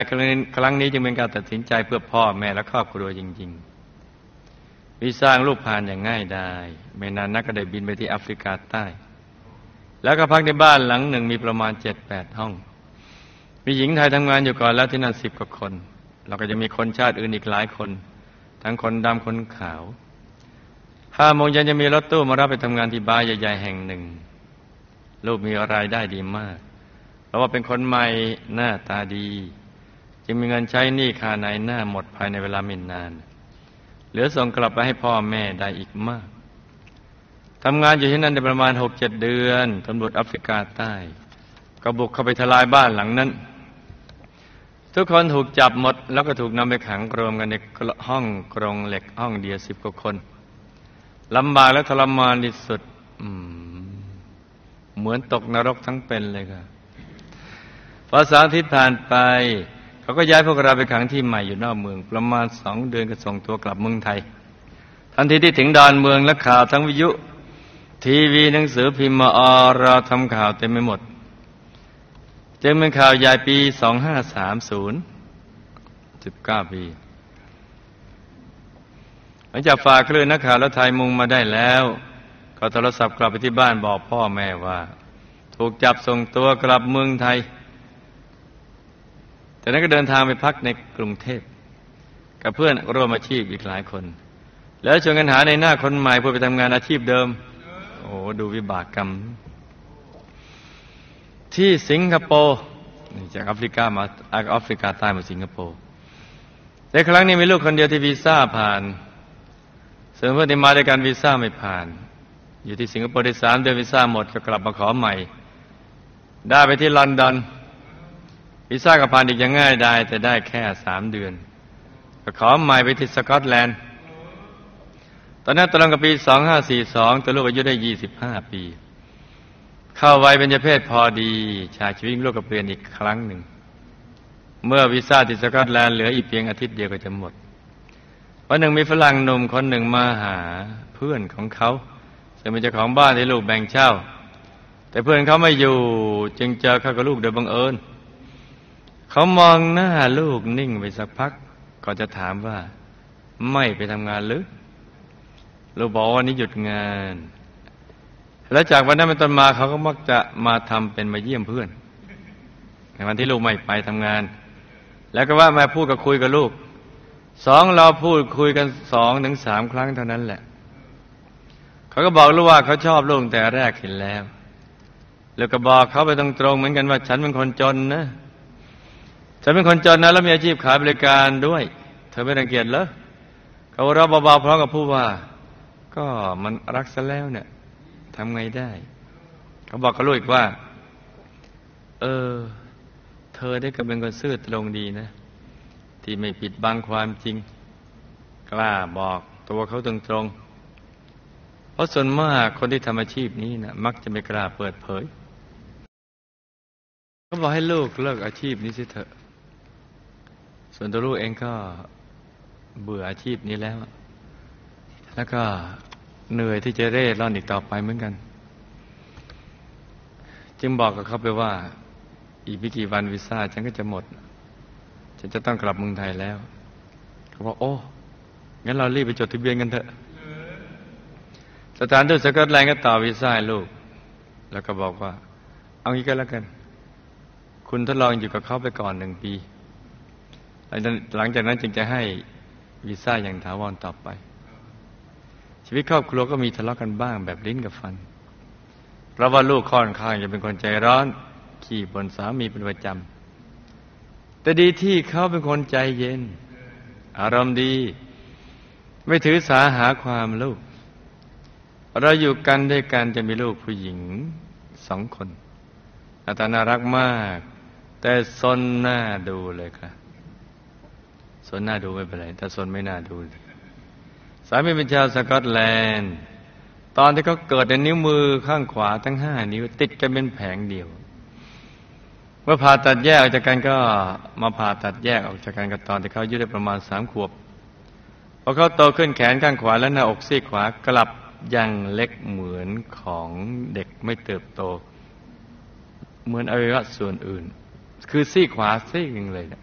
ครั้งนี้จึงเป็นการตัดสินใจเพื่อพ่อแม่และครอบครัวจริงๆวีซ่าลูกผ่านอย่างง่ายดายไม่นานนักก็ได้บินไปที่แอฟริกาใต้แล้วก็พักในบ้านหลังหนึ่งมีประมาณ 7-8 ห้องมีหญิงไทยทำงานอยู่ก่อนแล้วที่นั่น10 กว่าคนเราก็จะมีคนชาติอื่นอีกหลายคนทั้งคนดำคนขาว5 โมงเย็นจะมีรถตู้มารับไปทำงานที่บาร์ใหญ่ๆแห่งหนึ่งลูกมีรายได้ดีมากเพราะว่าเป็นคนใหม่หน้าตาดีจึงมีเงินใช้หนี้ค่าในหน้าหมดภายในเวลาไม่นานเหลือส่งกลับไปให้พ่อแม่ได้อีกมากทำงานอยู่ที่นั่นได้ประมาณ 6-7 เดือนตำรวจแอฟริกาใต้ก็บุกเข้าไปทลายบ้านหลังนั้นทุกคนถูกจับหมดแล้วก็ถูกนำไปขังรวมกันในห้องกรงเหล็กห้องเดียว10 กว่าคนลำบากและทรมานที่สุดเหมือนตกนรกทั้งเป็นเลยค่ะพอ3 อาทิตย์ผ่านไปเขาก็ย้ายพวกเราไปขังที่ใหม่อยู่นอกเมืองประมาณ2 เดือนก็ส่งตัวกลับเมืองไทยทันทีที่ถึงดอนเมืองและข่าวทั้งวิทยุทีวีหนังสือพิมพ์มาเราทำข่าวเต็มไปหมดจึงเป็นข่าวใหญ่ปี 2530 19 ปีหลังจากฝากคลื่นนักข่าวและไทยมุงมาได้แล้วก็โทรศัพท์กลับไปที่บ้านบอกพ่อแม่ว่าถูกจับส่งตัวกลับเมืองไทยแต่นั้นก็เดินทางไปพักในกรุงเทพกับเพื่อนร่วมอาชีพอีกหลายคนแล้วชวนกันหาในหน้าคนใหม่เพื่อไปทำงานอาชีพเดิมโอ้ดูวิบากกรรมที่สิงคโปร์จากแอฟริกาใต้มาสิงคโปร์ในครั้งนี้มีลูกคนเดียวที่วีซ่าผ่านส่วนเพื่อนที่มาด้วยกันวีซ่าไม่ผ่านอยู่ที่สิงคโปร์ได้3 เดือนวีซ่าหมดก็กลับมาขอใหม่ได้ไปที่ลอนดอนวีซ่าก็ผ่านอีกอย่างง่ายดายแต่ได้แค่3 เดือนก็ขอใหม่ไปที่สกอตแลนด์ตอนนั้นตรงกับปี 2542ตัวลูกอายุได้25 ปีเข้าวัยเบญจเพศพอดีชายชีวิตลูกก็เปลี่ยนอีกครั้งหนึ่งเมื่อวีซ่าที่สกอตแลนด์เหลืออีกเพียงอาทิตย์เดียวก็จะหมดวันหนึ่งมีฝรั่งหนุ่มคนหนึ่งมาหาเพื่อนของเขาซึ่งเป็นเจ้าของบ้านที่ลูกแบ่งเช่าแต่เพื่อนเขาไม่อยู่จึงเจอเขากับลูกโดยบังเอิญเขามองหน้าลูกนิ่งไปสักพักก่อนจะถามว่าไม่ไปทำงานหรือลูกบอกว่านี่หยุดงานแล้วจากวันนั้นเป็นต้นมาเขาก็มักจะมาทำเป็นมาเยี่ยมเพื่อนในวันที่ลูกไม่ไปทำงานแล้วก็ว่ามาพูดกับคุยกับลูกเราพูดคุยกัน2-3 ครั้งเท่านั้นแหละเขาก็บอกลูกว่าเขาชอบลูกแต่แรกเห็นแล้วแล้วก็บอกเขาไปตรงๆเหมือนกันว่าฉันเป็นคนจนนะฉันเป็นคนจนนะแล้วมีอาชีพขายบริการด้วยเธอไม่รังเกียจเหรอเขาเราเบาๆพร้อมกับพูดว่าก็มันรักซะแล้วเนี่ยทำไงได้เขาบอกกับลูกอีกว่าเธอได้ก็เป็นคนซื่อตรงดีนะที่ไม่ปิดบังความจริงกล้าบอกตัวเขาตรงๆเพราะส่วนมากคนที่ทำอาชีพนี้นะมักจะไม่กล้าเปิดเผยเขาบอกให้ลูกเลิกอาชีพนี้สิเถอะส่วนตัวลูกเองก็เบื่ออาชีพนี้แล้วแล้วก็เหนื่อยที่จะเร่ร่อนอีกต่อไปเหมือนกันจึงบอกกับเขาไปว่าอีกไม่กี่วันวีซ่าฉันก็จะหมดฉันจะต้องกลับเมืองไทยแล้วเขาบอกโอ้งั้นเรารีบไปจดทะเบียนกันเถอะสถานทูตสกอตแลนด์ก็ต่อวีซ่าให้ลูกแล้วก็บอกว่าเอางี้ก็แล้วกันคุณทดลองอยู่กับเขาไปก่อน1 ปีหลังจากนั้นจึงจะให้วีซ่าอย่างถาวรต่อไปชีวิตครอบครัวก็มีทะเลาะกันบ้างแบบลิ้นกับฟันเพราะว่าลูกค่อนข้างจะเป็นคนใจร้อนขี้บ่นสามีเป็นประจำแต่ดีที่เขาเป็นคนใจเย็นอารมณ์ดีไม่ถือสาหาความลูกเราอยู่กันด้วยกันจะมีลูกผู้หญิง2 คนหน้าตาน่ารักมากแต่ซนหน้าดูเลยค่ะซนหน้าดูไม่เป็นไรแต่ซนไม่น่าดูสามีเป็นชาวสกอตแลนด์ตอนที่เขาเกิดในนิ้วมือข้างขวาทั้ง5 นิ้วติดกันเป็นแผงเดียวเมื่อผ่าตัดแยกออกจากกันก็มาผ่าตัดแยกออกจากกันกับตอนที่เขาอายุได้ประมาณ3 ขวบพอเขาโตขึ้นแขนข้างขวาและหน้าอกซีกขวากลับยังเล็กเหมือนของเด็กไม่เติบโตเหมือนอวัยวะส่วนอื่นคือซีกขวาซีกหนึ่งเลยนะ